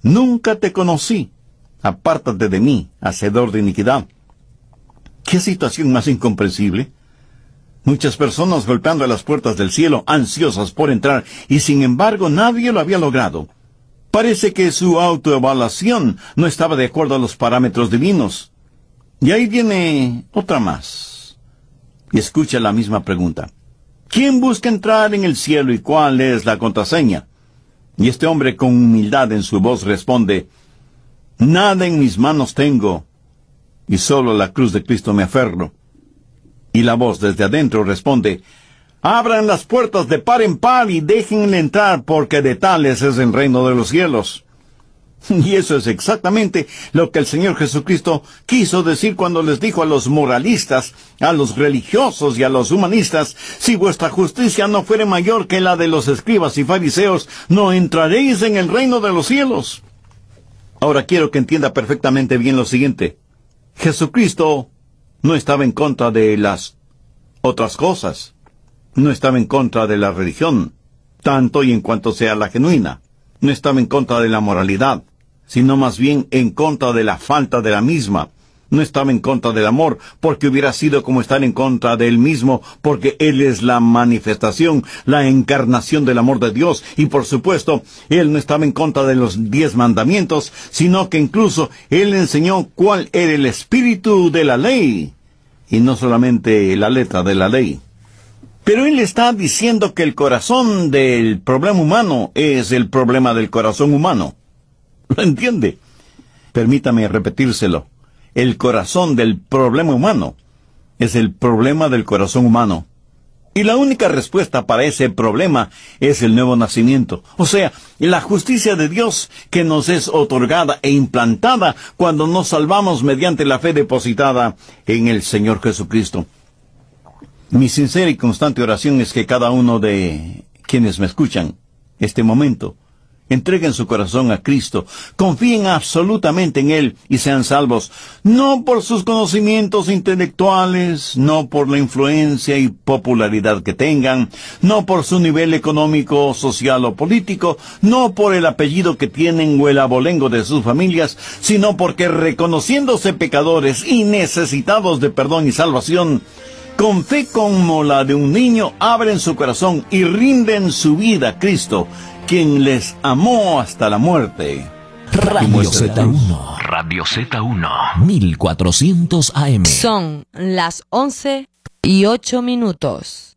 Nunca te conocí. Apártate de mí, hacedor de iniquidad. ¿Qué situación más incomprensible? Muchas personas golpeando a las puertas del cielo, ansiosas por entrar, y sin embargo nadie lo había logrado. Parece que su autoevaluación no estaba de acuerdo a los parámetros divinos. Y ahí viene otra más. Y escucha la misma pregunta. ¿Quién busca entrar en el cielo y cuál es la contraseña? Y este hombre con humildad en su voz responde, nada en mis manos tengo, y solo a la cruz de Cristo me aferro. Y la voz desde adentro responde, abran las puertas de par en par y déjenle entrar, porque de tales es el reino de los cielos. Y eso es exactamente lo que el Señor Jesucristo quiso decir cuando les dijo a los moralistas, a los religiosos y a los humanistas, si vuestra justicia no fuere mayor que la de los escribas y fariseos, no entraréis en el reino de los cielos. Ahora quiero que entienda perfectamente bien lo siguiente. Jesucristo no estaba en contra de las otras cosas. No estaba en contra de la religión, tanto y en cuanto sea la genuina. No estaba en contra de la moralidad, sino más bien en contra de la falta de la misma. No estaba en contra del amor, porque hubiera sido como estar en contra de él mismo, porque él es la manifestación, la encarnación del amor de Dios, y por supuesto, él no estaba en contra de los 10 mandamientos, sino que incluso él enseñó cuál era el espíritu de la ley, y no solamente la letra de la ley. Pero él está diciendo que el corazón del problema humano es el problema del corazón humano. ¿Lo entiende? Permítame repetírselo. El corazón del problema humano es el problema del corazón humano. Y la única respuesta para ese problema es el nuevo nacimiento. O sea, la justicia de Dios que nos es otorgada e implantada cuando nos salvamos mediante la fe depositada en el Señor Jesucristo. Mi sincera y constante oración es que cada uno de quienes me escuchan este momento entreguen su corazón a Cristo, confíen absolutamente en Él y sean salvos, no por sus conocimientos intelectuales, no por la influencia y popularidad que tengan, no por su nivel económico, social o político, no por el apellido que tienen o el abolengo de sus familias, sino porque reconociéndose pecadores y necesitados de perdón y salvación, con fe como la de un niño, abren su corazón y rinden su vida a Cristo, quien les amó hasta la muerte. Radio Z1. Radio Z1. 1400 AM. Son las 11:08.